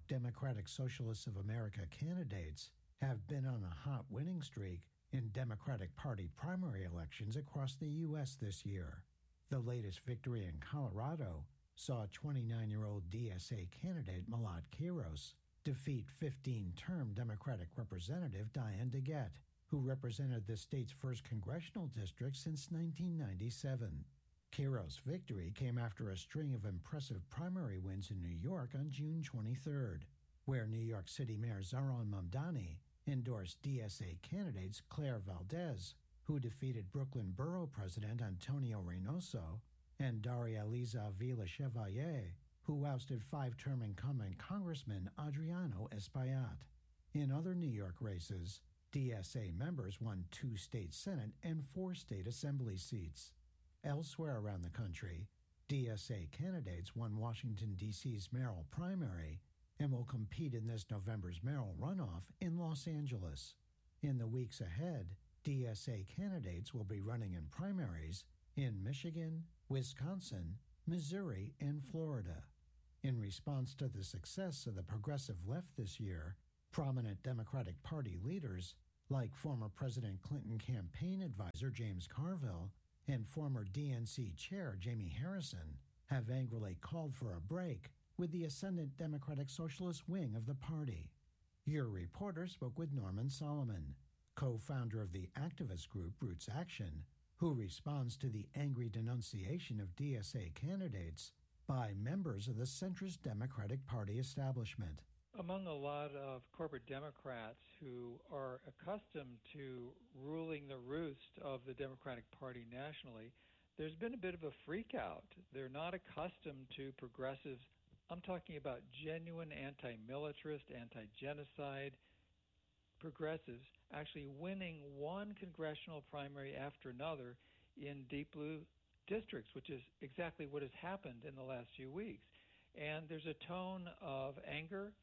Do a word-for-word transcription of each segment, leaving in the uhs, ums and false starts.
Democratic Socialists of America candidates have been on a hot winning streak in Democratic Party primary elections across the U S this year. The latest victory in Colorado saw twenty-nine-year-old D S A candidate Malat Quiros defeat fifteen-term Democratic Representative Diane DeGette, who represented the state's first congressional district since nineteen ninety-seven. Quiros' victory came after a string of impressive primary wins in New York on June twenty-third, where New York City Mayor Zohran Mamdani endorsed D S A candidates Claire Valdez, who defeated Brooklyn Borough President Antonio Reynoso, and Daria Liza Villa Chevalier, who ousted five-term incumbent Congressman Adriano Espaillat. In other New York races, D S A members won two state Senate and four state Assembly seats. Elsewhere around the country, D S A candidates won Washington, D C's mayoral primary and will compete in this November's mayoral runoff in Los Angeles. In the weeks ahead, D S A candidates will be running in primaries in Michigan, Wisconsin, Missouri, and Florida. In response to the success of the progressive left this year, prominent Democratic Party leaders like former President Clinton campaign advisor James Carville and former D N C chair Jamie Harrison have angrily called for a break with the ascendant Democratic Socialist wing of the party. Your reporter spoke with Norman Solomon, co-founder of the activist group Roots Action, who responds to the angry denunciation of D S A candidates by members of the centrist Democratic Party establishment. Among a lot of corporate Democrats who are accustomed to ruling the roost of the Democratic Party nationally, there's been a bit of a freak out. They're not accustomed to progressives. I'm talking about genuine anti-militarist, anti-genocide progressives actually winning one congressional primary after another in deep blue districts, which is exactly what has happened in the last few weeks. And there's a tone of anger,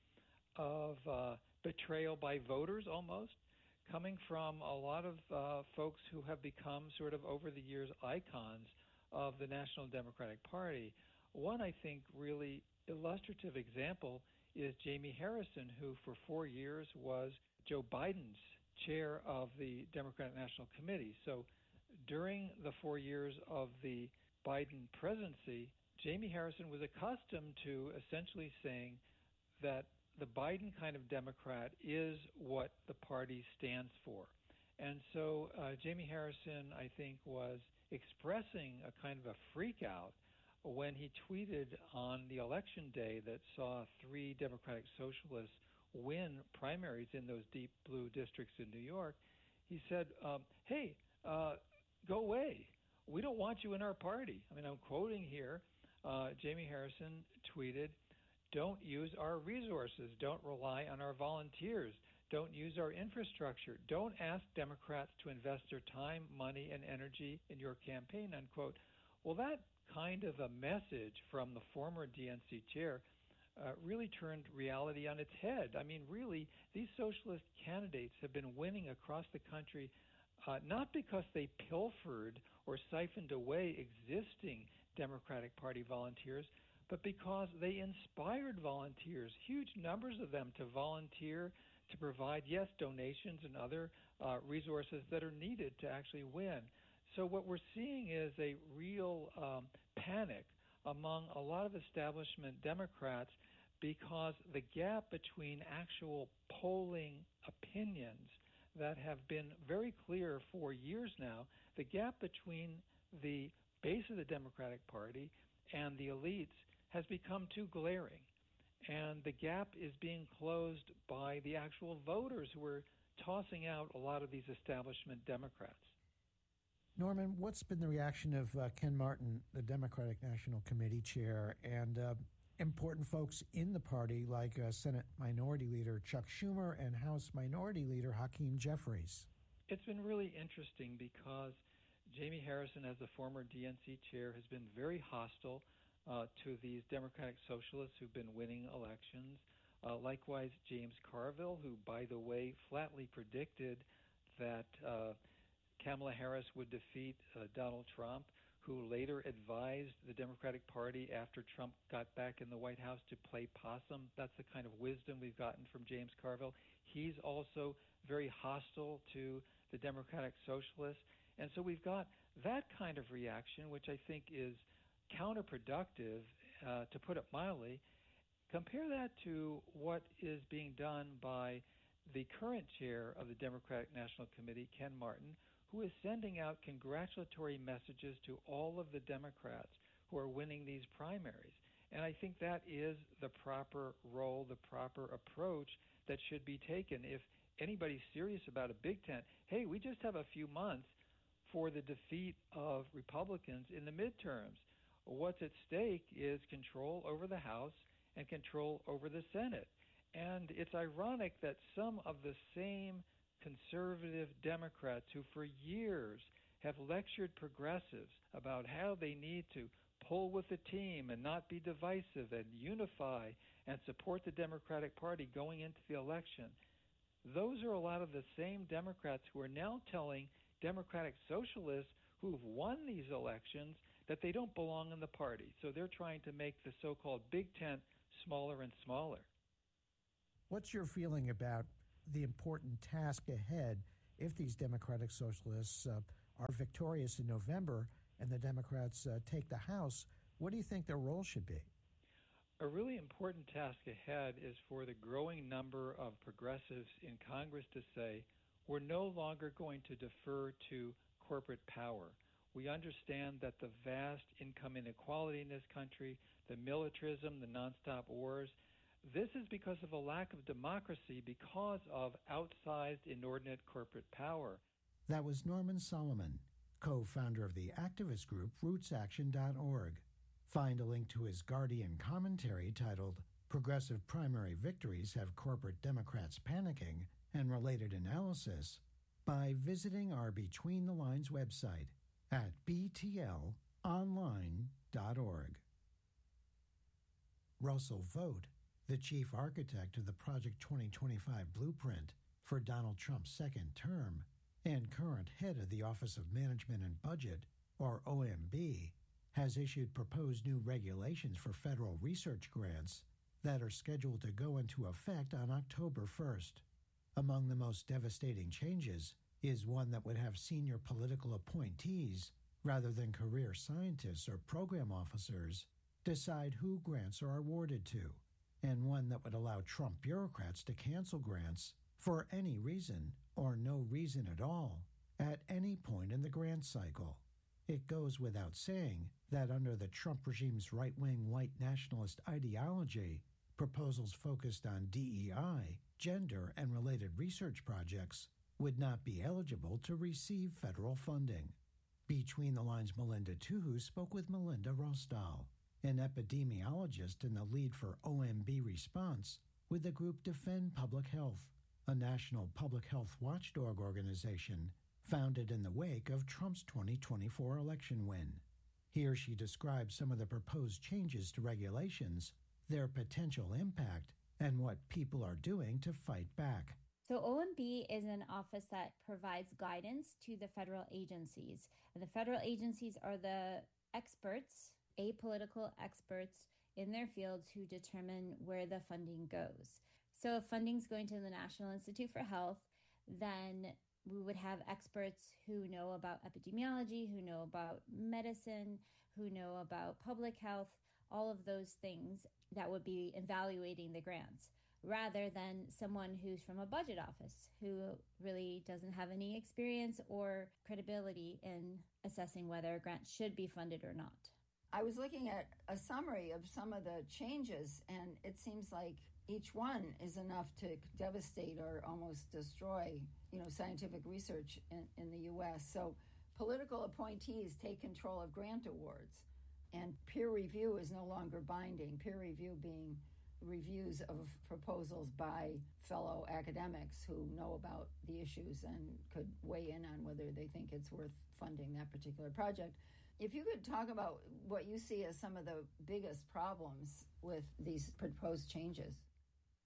of uh, betrayal by voters almost, coming from a lot of uh, folks who have become sort of over the years icons of the National Democratic Party. One, I think, really illustrative example is Jamie Harrison, who for four years was Joe Biden's chair of the Democratic National Committee. So during the four years of the Biden presidency, Jamie Harrison was accustomed to essentially saying that the Biden kind of Democrat is what the party stands for. And so uh, Jamie Harrison, I think, was expressing a kind of a freak out when he tweeted on the election day that saw three Democratic Socialists win primaries in those deep blue districts in New York. He said, um, hey, uh, go away. We don't want you in our party. I mean, I'm quoting here. Uh, Jamie Harrison tweeted, don't use our resources. Don't rely on our volunteers. Don't use our infrastructure. Don't ask Democrats to invest their time, money, and energy in your campaign, unquote. Well, that kind of a message from the former D N C chair uh, really turned reality on its head. I mean, really, these socialist candidates have been winning across the country uh, not because they pilfered or siphoned away existing Democratic Party volunteers, but because they inspired volunteers, huge numbers of them, to volunteer to provide, yes, donations and other uh, resources that are needed to actually win. So what we're seeing is a real um, panic among a lot of establishment Democrats because the gap between actual polling opinions that have been very clear for years now, the gap between the base of the Democratic Party and the elites has become too glaring. And the gap is being closed by the actual voters who are tossing out a lot of these establishment Democrats. Norman, what's been the reaction of uh, Ken Martin, the Democratic National Committee chair, and uh, important folks in the party like uh, Senate Minority Leader Chuck Schumer and House Minority Leader Hakeem Jeffries? It's been really interesting because Jamie Harrison, as the former D N C chair, has been very hostile uh, to these Democratic Socialists who've been winning elections. Uh, likewise, James Carville, who, by the way, flatly predicted that uh, Kamala Harris would defeat uh, Donald Trump, who later advised the Democratic Party after Trump got back in the White House to play possum. That's the kind of wisdom we've gotten from James Carville. He's also very hostile to the Democratic Socialists. And so we've got that kind of reaction, which I think is counterproductive, uh, to put it mildly. Compare that to what is being done by the current chair of the Democratic National Committee, Ken Martin, who is sending out congratulatory messages to all of the Democrats who are winning these primaries. And I think that is the proper role, the proper approach that should be taken. If anybody's serious about a big tent, hey, we just have a few months for the defeat of Republicans in the midterms. What's at stake is control over the House and control over the Senate. And it's ironic that some of the same conservative Democrats who for years have lectured progressives about how they need to pull with the team and not be divisive and unify and support the Democratic Party going into the election, those are a lot of the same Democrats who are now telling Democratic Socialists who've won these elections that they don't belong in the party. So they're trying to make the so-called big tent smaller and smaller. What's your feeling about the important task ahead if these Democratic Socialists uh, are victorious in November and the Democrats uh, take the House? What do you think their role should be? A really important task ahead is for the growing number of progressives in Congress to say, we're no longer going to defer to corporate power. We understand that the vast income inequality in this country, the militarism, the nonstop wars, this is because of a lack of democracy because of outsized inordinate corporate power. That was Norman Solomon, co-founder of the activist group roots action dot org. Find a link to his Guardian commentary titled Progressive Primary Victories Have Corporate Democrats Panicking and Related Analysis by visiting our Between the Lines website at b t l online dot org. Russell Vought, the chief architect of the Project twenty twenty-five blueprint for Donald Trump's second term and current head of the Office of Management and Budget, or O M B, has issued proposed new regulations for federal research grants that are scheduled to go into effect on October first. Among the most devastating changes is one that would have senior political appointees, rather than career scientists or program officers, decide who grants are awarded to, and one that would allow Trump bureaucrats to cancel grants for any reason or no reason at all at any point in the grant cycle. It goes without saying that under the Trump regime's right-wing white nationalist ideology, proposals focused on D E I, gender, and related research projects would not be eligible to receive federal funding. Between the Lines' Melinda Tuhu spoke with Melinda Rosdahl, an epidemiologist and the lead for O M B response with the group Defend Public Health, a national public health watchdog organization founded in the wake of Trump's twenty twenty-four election win. Here she describes some of the proposed changes to regulations, their potential impact, and what people are doing to fight back. So O M B is an office that provides guidance to the federal agencies. And the federal agencies are the experts, apolitical experts in their fields who determine where the funding goes. So if funding's going to the National Institute for Health, then we would have experts who know about epidemiology, who know about medicine, who know about public health, all of those things that would be evaluating the grants, rather than someone who's from a budget office who really doesn't have any experience or credibility in assessing whether a grant should be funded or not. I was looking at a summary of some of the changes, and it seems like each one is enough to devastate or almost destroy, you know, scientific research in, in the U S. So political appointees take control of grant awards, and peer review is no longer binding. Peer review being reviews of proposals by fellow academics who know about the issues and could weigh in on whether they think it's worth funding that particular project. If you could talk about what you see as some of the biggest problems with these proposed changes.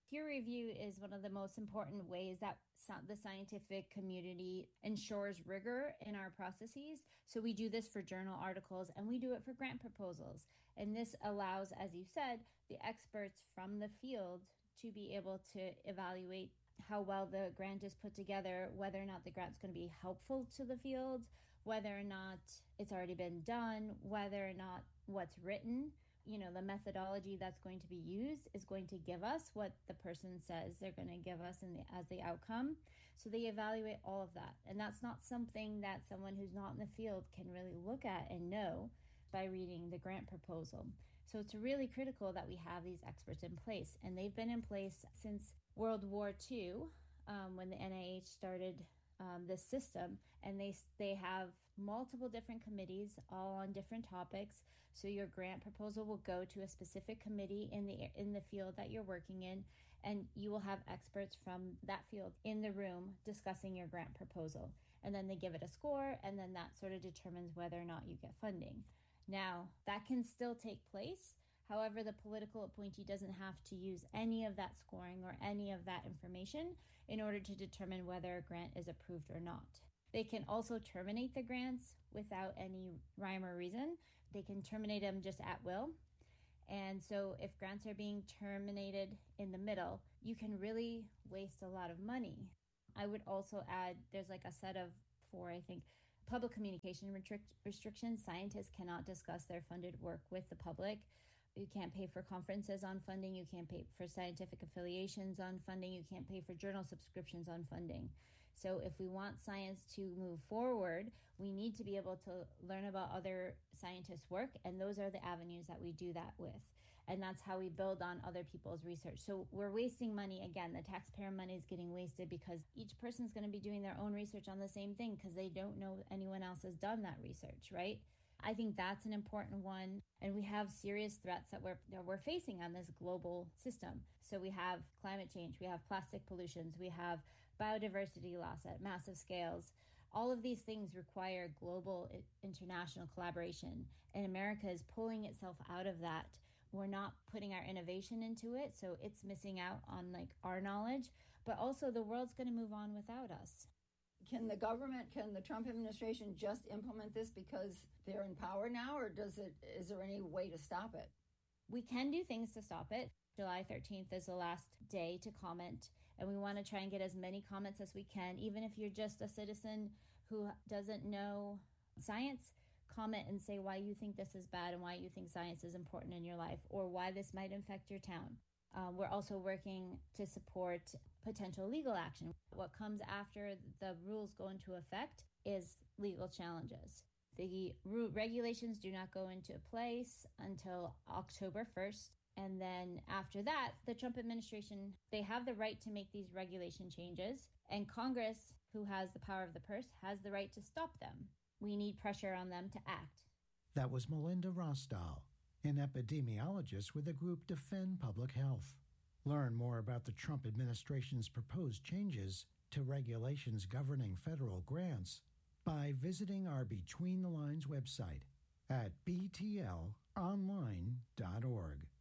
Peer review is one of the most important ways that the scientific community ensures rigor in our processes. So we do this for journal articles and we do it for grant proposals. And this allows, as you said, the experts from the field to be able to evaluate how well the grant is put together, whether or not the grant's going to be helpful to the field, whether or not it's already been done, whether or not what's written, you know, the methodology that's going to be used is going to give us what the person says they're going to give us in the, as the outcome. So they evaluate all of that. And that's not something that someone who's not in the field can really look at and know by reading the grant proposal. So it's really critical that we have these experts in place. And they've been in place since World War Two, um, when the N I H started um, this system. And they they have multiple different committees, all on different topics. So your grant proposal will go to a specific committee in the in the field that you're working in, and you will have experts from that field in the room discussing your grant proposal. And then they give it a score, and then that sort of determines whether or not you get funding. Now, that can still take place. However, the political appointee doesn't have to use any of that scoring or any of that information in order to determine whether a grant is approved or not. They can also terminate the grants without any rhyme or reason. They can terminate them just at will. And so if grants are being terminated in the middle, you can really waste a lot of money. I would also add, there's like a set of four, I think, public communication restric- restrictions. Scientists cannot discuss their funded work with the public. You can't pay for conferences on funding. You can't pay for scientific affiliations on funding. You can't pay for journal subscriptions on funding. So if we want science to move forward, we need to be able to learn about other scientists' work, and those are the avenues that we do that with. And that's how we build on other people's research. So we're wasting money. Again, the taxpayer money is getting wasted because each person's going to be doing their own research on the same thing because they don't know anyone else has done that research, right? I think that's an important one. And we have serious threats that we're, that we're facing on this global system. So we have climate change, we have plastic pollutions, we have biodiversity loss at massive scales. All of these things require global international collaboration. And America is pulling itself out of that. We're not putting our innovation into it, so it's missing out on like our knowledge, but also the world's going to move on without us. Can the government, can the Trump administration just implement this because they're in power now, or does it? Is there any way to stop it? We can do things to stop it. July thirteenth is the last day to comment, and we want to try and get as many comments as we can. Even if you're just a citizen who doesn't know science, comment and say why you think this is bad and why you think science is important in your life, or why this might affect your town. Um, we're also working to support potential legal action. What comes after the rules go into effect is legal challenges. The regulations do not go into place until October first. And then after that, the Trump administration, they have the right to make these regulation changes. And Congress, who has the power of the purse, has the right to stop them. We need pressure on them to act. That was Melinda Rosdahl, an epidemiologist with the group Defend Public Health. Learn more about the Trump administration's proposed changes to regulations governing federal grants by visiting our Between the Lines website at b t l online dot org.